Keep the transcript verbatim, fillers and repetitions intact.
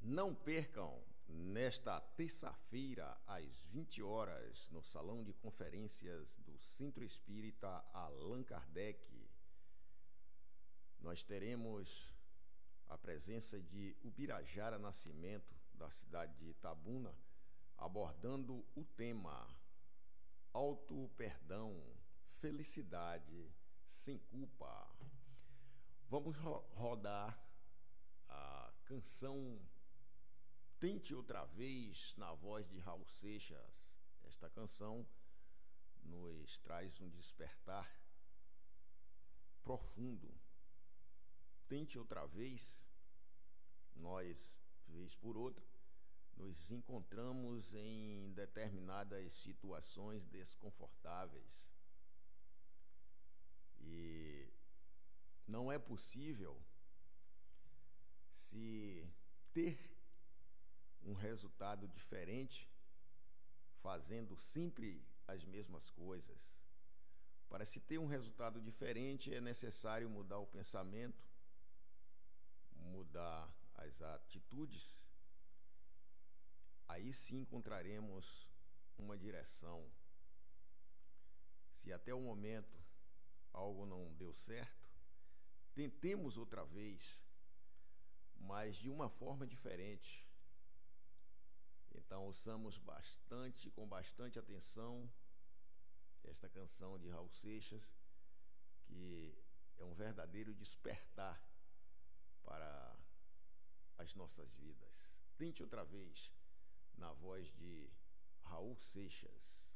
Não percam, nesta terça-feira, às vinte horas, no Salão de Conferências do Centro Espírita Allan Kardec, nós teremos a presença de Ubirajara Nascimento, da cidade de Itabuna, abordando o tema Auto-perdão, felicidade sem culpa. Vamos ro- rodar a canção Tente Outra Vez, na voz de Raul Seixas. Esta canção nos traz um despertar profundo. Tente outra vez, nós, vez por outra, nos encontramos em determinadas situações desconfortáveis. E não é possível se ter um resultado diferente fazendo sempre as mesmas coisas. Para se ter um resultado diferente é necessário mudar o pensamento, mudar as atitudes. Aí sim encontraremos uma direção. Se até o momento algo não deu certo, tentemos outra vez, mas de uma forma diferente. Então ouçamos bastante, com bastante atenção, esta canção de Raul Seixas, que é um verdadeiro despertar para as nossas vidas. Tente outra vez, na voz de Raul Seixas.